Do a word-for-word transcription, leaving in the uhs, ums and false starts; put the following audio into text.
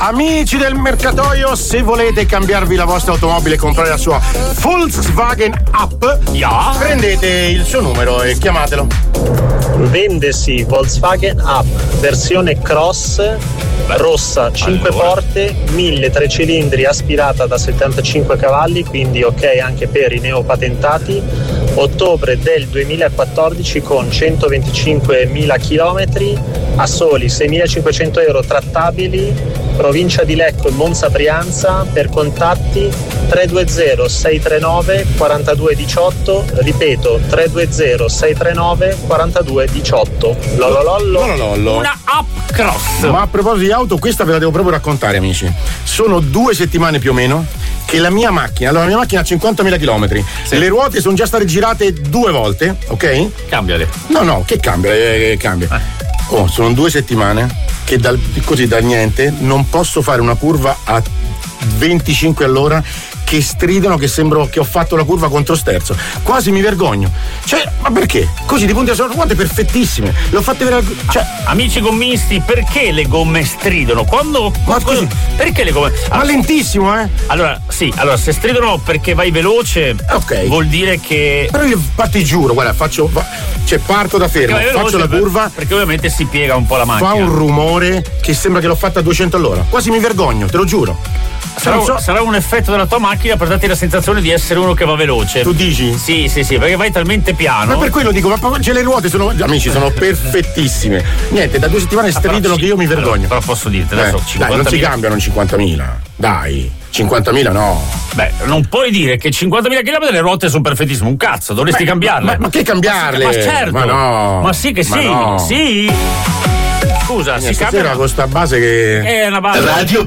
Amici del mercatoio, se volete cambiarvi la vostra automobile e comprare la sua Volkswagen Up, yeah. prendete il suo numero e chiamatelo. Vendesi Volkswagen Up versione Cross rossa, cinque allora. porte, mille tre cilindri, aspirata da settantacinque cavalli, quindi ok anche per i neopatentati. Ottobre del duemilaquattordici con centoventicinquemila chilometri a soli seimilacinquecento euro trattabili, provincia di Lecco e Monza Brianza. Per contatti tre due zero sei tre nove quattro due uno otto, ripeto tre due zero sei tre nove quattro due uno otto. Lololollo. Lololollo. Una Up Cross. Ma a proposito di auto, questa ve la devo proprio raccontare, amici. Sono due settimane più o meno che la mia macchina, allora la mia macchina ha cinquantamila chilometri, sì. Le ruote sono già state girate due volte, ok? Cambiale. No, no, che cambia? Eh, cambia. Eh. Oh, sono due settimane che dal, così da niente non posso fare una curva a venticinque all'ora, che stridono, che sembro che ho fatto la curva contro sterzo. Quasi mi vergogno. Cioè, ma perché? Così di punta sono quante perfettissime. L'ho fatte vedere. Cioè, amici gommisti, perché le gomme stridono? Quando. Ma così. Perché le gomme. Ma allora, lentissimo, eh? Allora, sì, allora se stridono perché vai veloce, ok, vuol dire che. Però io ti giuro, guarda, faccio. Cioè, parto da fermo, veloce, faccio la curva. Perché ovviamente si piega un po' la macchina. Fa un rumore che sembra che l'ho fatta a duecento all'ora. Quasi mi vergogno, te lo giuro. Sarà, so. sarà un effetto della tua macchina per darti la sensazione di essere uno che va veloce. Tu dici? Sì, sì, sì, perché vai talmente piano. Ma per quello dico, ma cioè, le ruote sono, amici, sono perfettissime. Niente, da due settimane stridono, che io mi vergogno. Allora, però posso dirti, adesso eh, cinquantamila. Dai, non si cambiano cinquantamila. Dai, cinquantamila no. Beh, non puoi dire che cinquantamila chilometri le ruote sono perfettissime. Un cazzo, dovresti Beh, cambiarle. Ma, ma che cambiarle? Ma, sì, ma certo. Ma no. Ma sì che ma sì. No. Sì. Scusa, Niente, si cambia. Con sta base che. È una base. Radio